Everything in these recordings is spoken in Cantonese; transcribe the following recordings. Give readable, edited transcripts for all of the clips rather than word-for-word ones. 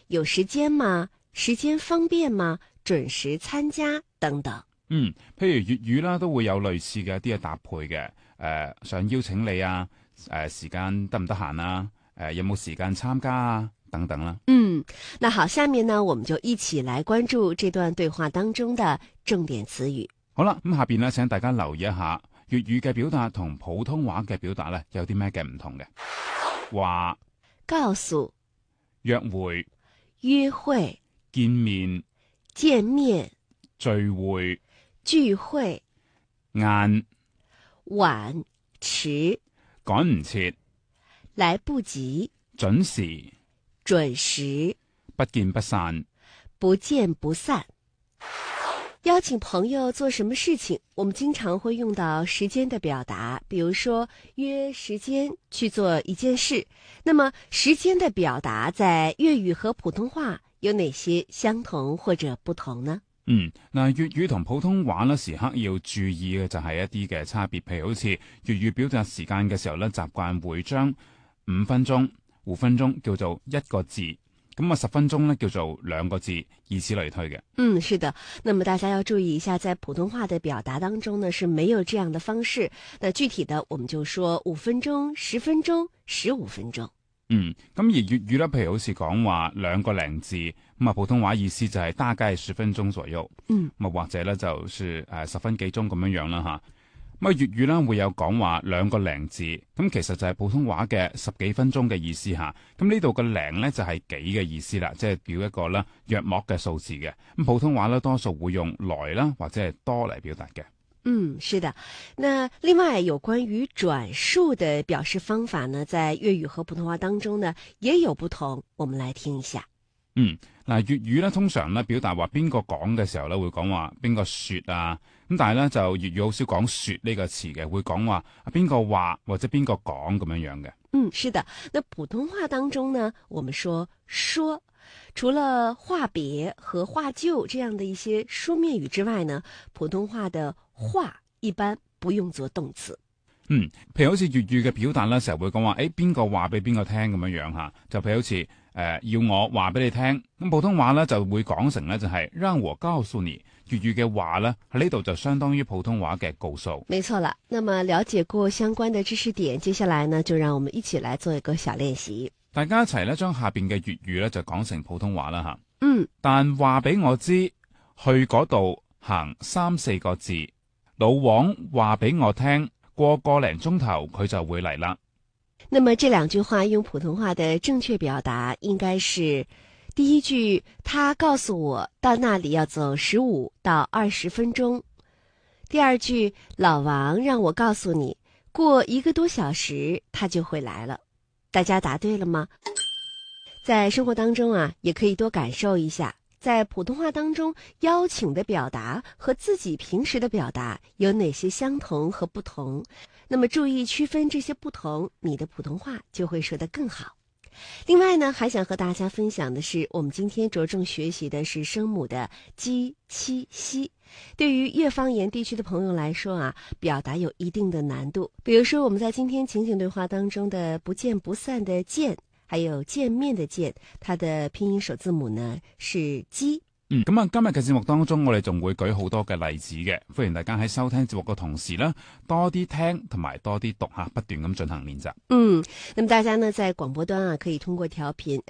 有時間嗎？時間方便嗎？準時參加等等。 譬如粵語啦，都會有類似嘅一啲嘅搭配嘅。想邀請你啊，時間得唔得閒啊？有冇時間參加啊？等等啦。 那好，下面呢，我們就一起來關注這段對話當中的重點詞語。 好啦，咁下邊呢，請大家留意一下粵語嘅表達同普通話嘅表達呢，有啲咩嘅唔同嘅。話， 告訴， 約會， 約會， 見面， 見面， 聚會， 聚會， 晏， 晚，遲， 趕唔切， 來不及， 準時， 準時， 不見不散， 不見不散。邀請朋友做什麼事情，我們經常會用到時間的表達，比如說約時間去做一件事。那麼時間的表達在粵語和普通話有哪些相同或者不同呢？ 嗱，粵語同普通話呢，時刻要注意嘅就係一啲嘅差別，譬如好似粵語表達時間嘅時候呢，習慣會將5分鐘、5分鐘叫做一個字，咁啊10分鐘呢叫做2個字，以此類推嘅。 是的。那麼大家要注意一下，在普通話的表達當中呢，是沒有這樣的方式。那具體的，我們就說5分鐘、10分鐘、15分鐘。 咁而粵語咧，譬如好似講話2個零字，咁啊普通話意思就係大概10分鐘左右。或者咧就是10分幾鐘咁樣樣啦吓。咁啊粵語咧會有講話2個零字，咁其實就係普通話嘅10幾分鐘嘅意思吓。咁呢度嘅零咧就係幾嘅意思啦，即係表一個啦約莫嘅數字嘅。咁普通話咧多數會用來啦或者係多嚟表達嘅。 是的。那另外有關於轉述的表示方法呢，在粵語和普通話當中呢也有不同，我們來聽一下。 嗱，粵語咧通常咧表達話邊個講嘅時候咧會講話邊個說啊，咁但係咧就粵語好少講說呢個詞嘅，會講話邊個話或者邊個講咁樣樣嘅。 是的。那普通話當中呢，我們說，除了話別和話就這樣的一些書面語之外呢，普通話的話一般不用作動詞。 譬如好似粵語嘅表達咧，成日會講話邊個話俾邊個聽咁樣樣吓，就譬如好似要我話俾你聽，咁普通話咧就會講成咧就係讓我告訴你。粵語嘅話咧喺呢度就相當於普通話嘅告訴。 沒錯啦。那麼了解過相關的知識點，接下來呢就讓我們一起來做一個小練習。 大家一齊咧將下邊嘅粵語咧就講成普通話啦吓。但話俾我知，去嗰度行3-4個字，老王話俾我聽，過個零鐘頭佢就會嚟啦。 那麼這兩句話用普通話的正確表達應該是：第一句，他告訴我到那裡要走15到20分鐘；第二句，老王讓我告訴你，過1個多小時他就會來了。大家答對了嗎？在生活當中啊，也可以多感受一下，在普通話當中邀請的表達和自己平時的表達有哪些相同和不同。那麼注意區分這些不同，你的普通話就會說得更好。另外呢，還想和大家分享的是，我們今天着重學習的是聲母的雞、七、西。對於粵方言地區的朋友來說啊，表達有一定的難度。比如說我們在今天情景對話當中的不見不散的見，還有見面的見，它的拼音首字母呢是雞。 咁啊，今日嘅節目當中，我哋仲會舉好多嘅例子嘅，歡迎大家喺收聽節目嘅同時呢，多啲聽同埋多啲讀下，不斷咁進行練習。 那麼大家呢在廣播端啊，可以通過調頻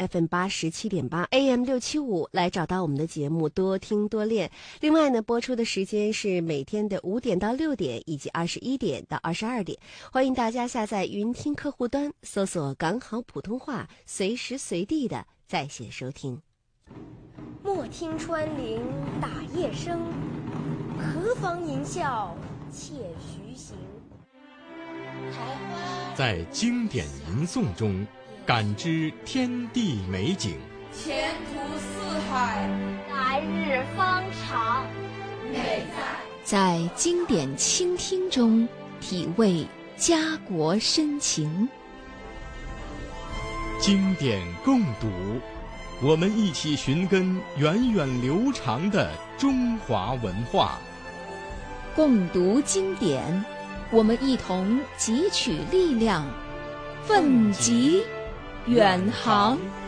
FM87.8 AM675 來找到我們的節目，多聽多練。另外呢，播出的時間是每天的5點到6點，以及21點到22點。歡迎大家下載雲聽客戶端，搜索港好普通話，隨時隨地的在線收聽。 莫聽穿林打葉聲，何妨吟啸且徐行。 在經典吟誦中感知天地美景， 前途似海， 來日方長。 美在經典傾聽中體味家國深情。 經典共讀，我們一起尋根源遠流長的中華文化。 共讀經典，我們一同汲取力量，奮楫遠航。